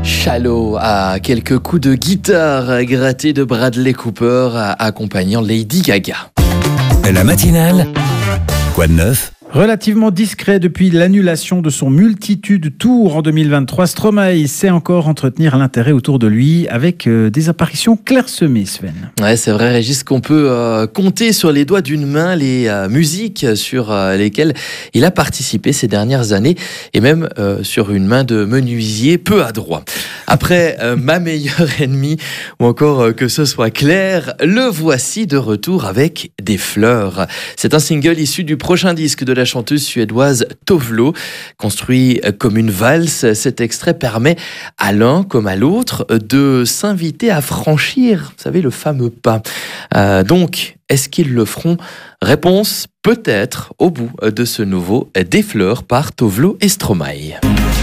Shallow à quelques coups de guitare grattés de Bradley Cooper accompagnant Lady Gaga. La matinale, quoi de neuf ? Relativement discret depuis l'annulation de son multitude tour en 2023, Stromae sait encore entretenir l'intérêt autour de lui avec des apparitions clairsemées, Sven. Ouais, c'est vrai, Régis, qu'on peut compter sur les doigts d'une main les musiques sur lesquelles il a participé ces dernières années et même sur une main de menuisier peu adroit. Après Ma meilleure ennemie ou encore Que ce soit clair, le voici de retour avec Des fleurs. C'est un single issu du prochain disque de la chanteuse suédoise Tove Lo. Construit comme une valse, cet extrait permet à l'un comme à l'autre de s'inviter à franchir, vous savez, le fameux pas. Donc, est-ce qu'ils le feront ? Réponse, peut-être, au bout de ce nouveau Des fleurs par Tove Lo et Stromae.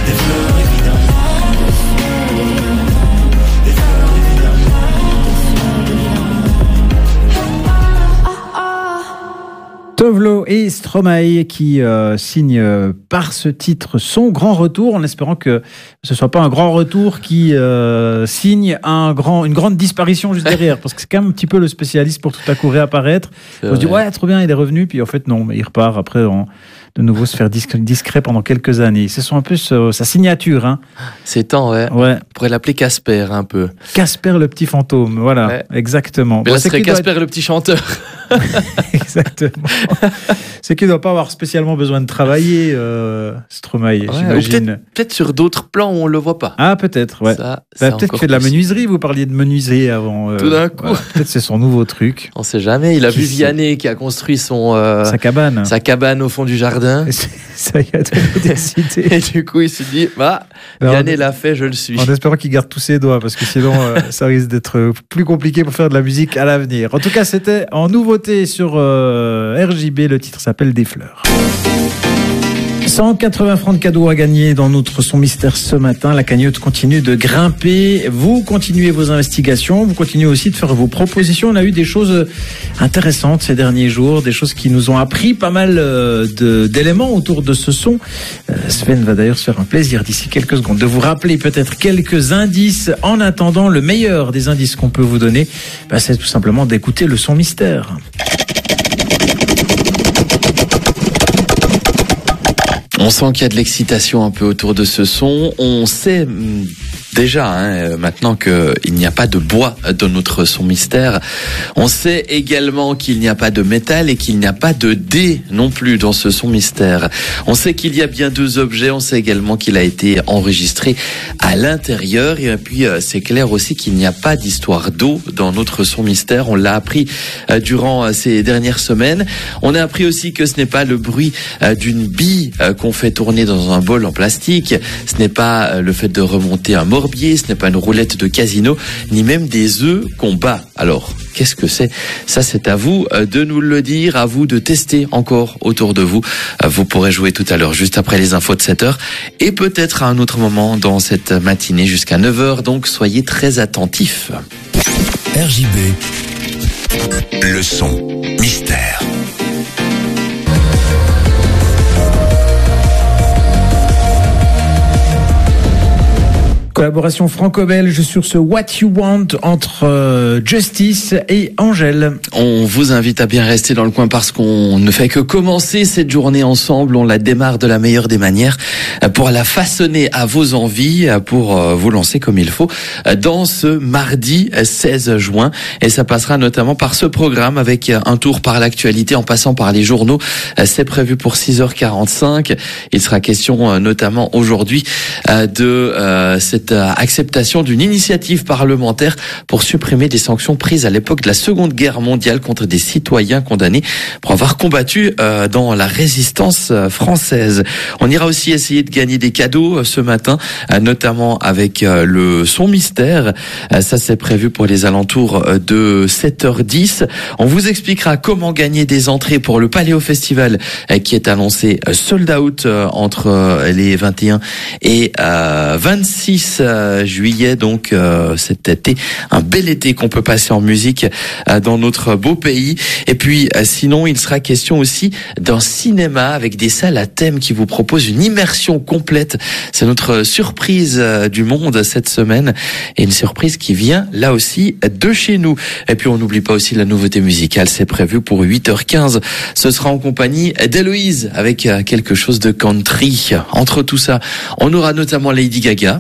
Tove Lo et Stromae qui signent par ce titre son grand retour, en espérant que ce ne soit pas un grand retour qui signe une grande disparition juste derrière, parce que c'est quand même un petit peu le spécialiste pour tout à coup réapparaître. On se dit ouais, trop bien, il est revenu, puis en fait non, mais il repart après de nouveau se faire discret pendant quelques années. Ce sont un peu sa signature. Hein. C'est temps, ouais. On pourrait l'appeler Casper un peu. Casper le petit fantôme, voilà, exactement. Mais là, ce serait Casper le petit chanteur. Exactement. C'est qu'il ne doit pas avoir spécialement besoin de travailler, Stromae, j'imagine. Peut-être sur d'autres plans où on ne le voit pas. Ah, peut-être, ouais. Peut-être qu'il fait de la menuiserie, vous parliez de menuiser avant. Tout d'un coup. Voilà. Peut-être c'est son nouveau truc. On ne sait jamais. Il a vu Vianney qui a construit sa cabane au fond du jardin. Ça y a décidé. Et du coup, il s'est dit, Vianney l'a fait, je le suis. En espérant qu'il garde tous ses doigts, parce que sinon, ça risque d'être plus compliqué pour faire de la musique à l'avenir. En tout cas, c'était en nouveauté sur RJB. Le titre s'appelle Des fleurs. 180 francs de cadeaux à gagner dans notre Son Mystère ce matin. La cagnotte continue de grimper. Vous continuez vos investigations. Vous continuez aussi de faire vos propositions. On a eu des choses intéressantes ces derniers jours. Des choses qui nous ont appris pas mal d'éléments autour de ce son. Sven va d'ailleurs se faire un plaisir d'ici quelques secondes de vous rappeler peut-être quelques indices. En attendant, le meilleur des indices qu'on peut vous donner, c'est tout simplement d'écouter le Son Mystère. On sent qu'il y a de l'excitation un peu autour de ce son. On sait déjà maintenant qu'il n'y a pas de bois dans notre Son Mystère. On sait également qu'il n'y a pas de métal et qu'il n'y a pas de dés non plus dans ce Son Mystère. On sait qu'il y a bien 2 objets. On sait également qu'il a été enregistré à l'intérieur. Et puis c'est clair aussi qu'il n'y a pas d'histoire d'eau dans notre Son Mystère. On l'a appris durant ces dernières semaines. On a appris aussi que ce n'est pas le bruit d'une bille qu'on fait tourner dans un bol en plastique. Ce n'est pas le fait de remonter un morbier. Ce n'est pas une roulette de casino, ni même des œufs qu'on bat. Alors, qu'est-ce que c'est ? Ça, c'est à vous de nous le dire, à vous de tester encore autour de vous. Vous pourrez jouer tout à l'heure, juste après les infos de 7h, et peut-être à un autre moment dans cette matinée jusqu'à 9h. Donc, soyez très attentifs. RJB, le Son Mystère. Collaboration franco-belge sur ce What You Want entre Justice et Angèle. On vous invite à bien rester dans le coin parce qu'on ne fait que commencer cette journée ensemble. On la démarre de la meilleure des manières pour la façonner à vos envies, pour vous lancer comme il faut dans ce mardi 16 juin. Et ça passera notamment par ce programme avec un tour par l'actualité en passant par les journaux. C'est prévu pour 6h45. Il sera question notamment aujourd'hui de cette acceptation d'une initiative parlementaire pour supprimer des sanctions prises à l'époque de la Seconde Guerre mondiale contre des citoyens condamnés pour avoir combattu dans la résistance française. On ira aussi essayer de gagner des cadeaux ce matin, notamment avec le Son Mystère. Ça, c'est prévu pour les alentours de 7h10. On vous expliquera comment gagner des entrées pour le Paléo Festival qui est annoncé sold out entre les 21 et 26 6 juillet, donc cet été, un bel été qu'on peut passer en musique dans notre beau pays. Et puis sinon, il sera question aussi d'un cinéma avec des salles à thème qui vous proposent une immersion complète. C'est notre surprise du monde cette semaine, et une surprise qui vient là aussi de chez nous. Et puis on n'oublie pas aussi la nouveauté musicale, c'est prévu pour 8h15. Ce sera en compagnie d'Héloïse avec quelque chose de country. Entre tout ça, on aura notamment Lady Gaga.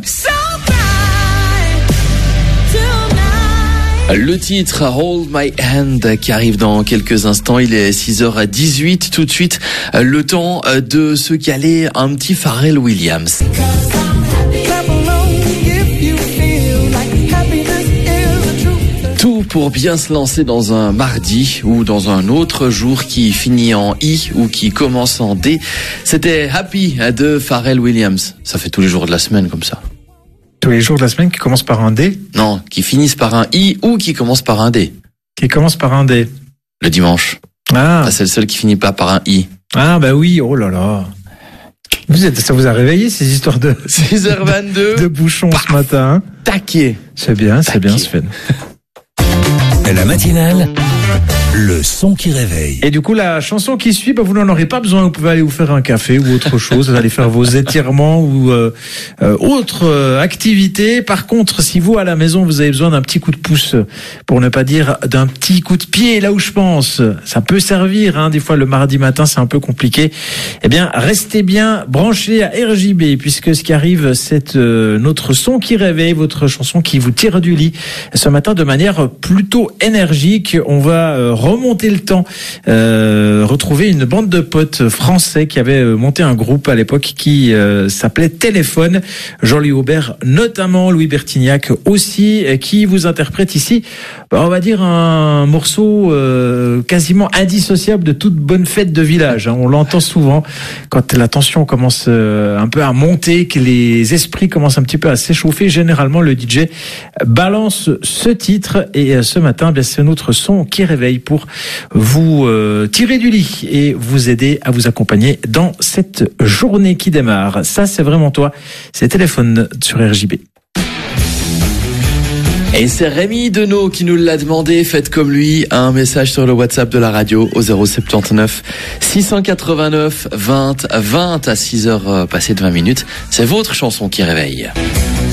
Le titre Hold My Hand qui arrive dans quelques instants. Il est 6h18. Tout de suite, le temps de se caler un petit Pharrell Williams. Tout pour bien se lancer dans un mardi ou dans un autre jour qui finit en I ou qui commence en D. C'était Happy de Pharrell Williams. Ça fait tous les jours de la semaine comme ça. Tous les jours de la semaine qui commencent par un D? Non, qui finissent par un I ou qui commencent par un D. Qui commencent par un D. Le dimanche. Ah. C'est le seul qui finit pas par un I. Ah bah oui, oh là là. Ça vous a réveillé ces histoires de 6h22 de bouchons ce matin, hein? Taquet. C'est bien Sven. La matinale, le son qui réveille. Et du coup, la chanson qui suit, vous n'en aurez pas besoin. Vous pouvez aller vous faire un café ou autre chose. Vous allez faire vos étirements ou autre activité. Par contre, si vous, à la maison, vous avez besoin d'un petit coup de pouce, pour ne pas dire d'un petit coup de pied, là où je pense, ça peut servir, hein. Des fois, le mardi matin, c'est un peu compliqué. Eh bien, restez bien branchés à RJB, puisque ce qui arrive, c'est notre son qui réveille, votre chanson qui vous tire du lit. Ce matin, de manière plutôt énergique, on va remonter le temps, retrouver une bande de potes français qui avaient monté un groupe à l'époque qui s'appelait Téléphone. Jean-Louis Aubert notamment, Louis Bertignac aussi, qui vous interprète ici, on va dire un morceau quasiment indissociable de toute bonne fête de village, hein. On l'entend souvent quand la tension commence un peu à monter, que les esprits commencent un petit peu à s'échauffer. Généralement, le DJ balance ce titre, et ce matin, c'est notre son qui réveille pour vous tirer du lit et vous aider à vous accompagner dans cette journée qui démarre. Ça, c'est vraiment toi. C'est Téléphone sur RJB. Et c'est Rémi Denot qui nous l'a demandé. Faites comme lui, un message sur le WhatsApp de la radio au 079 689 20 20 à 6h passées de 20 minutes. C'est votre chanson qui réveille.